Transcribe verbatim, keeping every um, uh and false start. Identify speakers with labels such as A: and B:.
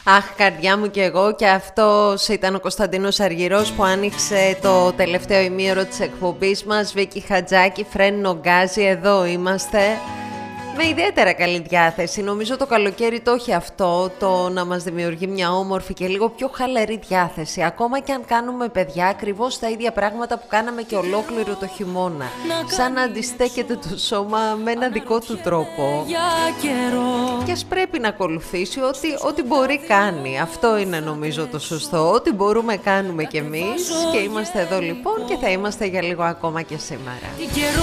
A: Αχ, καρδιά μου και εγώ, και αυτός ήταν ο Κωνσταντίνος Αργυρός που άνοιξε το τελευταίο ημίωρο της εκπομπής μας. Βίκη Χατζάκη, Φρένο Γκάζι, εδώ είμαστε. Με ιδιαίτερα καλή διάθεση. Νομίζω το καλοκαίρι το έχει αυτό, το να μας δημιουργεί μια όμορφη και λίγο πιο χαλαρή διάθεση. Ακόμα και αν κάνουμε, παιδιά, ακριβώς τα ίδια πράγματα που κάναμε και ολόκληρο το χειμώνα. Σαν να αντιστέκεται το σώμα με ένα δικό του τρόπο. Και ας πρέπει να ακολουθήσει ό,τι, ό,τι μπορεί κάνει. Αυτό είναι νομίζω το σωστό. Ό,τι μπορούμε κάνουμε κι εμείς. Και είμαστε εδώ λοιπόν και θα είμαστε για λίγο ακόμα και σήμερα.